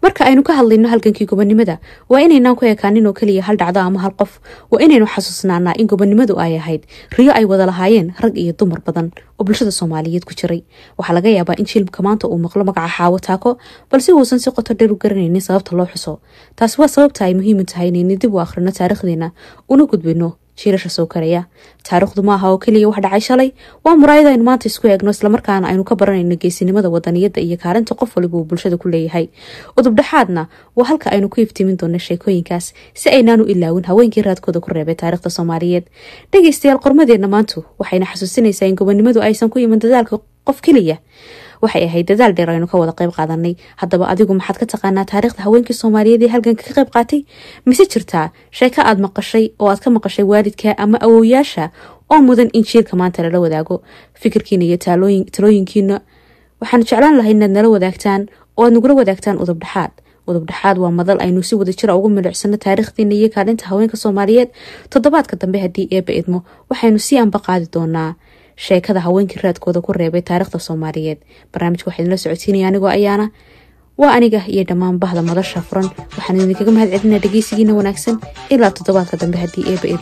marka aynu ka hadlayno halgankii gobonimada waa inaynaan ku ekaanin oo kaliya hal dhacdo ama hal qof waa inaynu xasuusnaanaa in gobonimadu ay ahayd riyo ay wada lahaayeen rag iyo dumar badan oo bulshada Soomaaliyeed ku jiray waxa laga yaabaa in jiilka maanta uu maqlo magaca Xaawo Taako balse uusan si qoto dheer u garanaynin sababta loo xuso taas waa sababta ay muhiim u tahay in dib u akhrino taariikhdeena una gudbino jiilasha soo karaya taariikhdu ma aha oo kaliya wax dhacay shalay waa muraayada in maanta isku eegno isla markaana aynu ka baranayno geesinimada wadaniyada iyo kaalinta qof waliba uu bulshada ku leeyahay udub dhaxaadna waa halka aynu ku iftiimin doono sheekooyinkaas si aynaanu ilaawin haweenkii raadkooda ku reebay taariikhda Soomaaliyeed dhageystayaal qormadeena maanta waxayna xasuusinaysaa in gobonimadu aysan ku iman dadaalka qof kaliya waxay ahayd dadaal dheer aynu ka wada qayb qaadanay haddaba adigu maxaad ka taqaanaa taariikhda haweenkii Soomaaliyeed ee halganka ka qayb qaatay mise jirtaa sheeko aad maqashay oo aad ka maqashay waalidka ama awooyaasha oo mudan in jiilka maanta la wadaago fikirkiina iyo talooyinkiina waxaan jeclaan lahayn inaad nala wadaagtaan oo aad nagula wadaagtaan udub dhaxaad waa madal aynu si wada jira ugu milicsano taariikhdeena iyo kaalinta haweenka Soomaaliyeed toddobaadka dambe haddii eeba idmo waxaynu si anba qaadi doonaa sheekada haweenkii raadkooda ku reebay taariikhda Soomaaliyeed barnaamijku waxaan la socotiinay anigoo ayaana waa aniga iyo dhammaan bahda madasha furan waxaan idinkaga mahadcelinayaa dhageysigiina wanaagsan ilaa toddobaadka dambe haddii eeba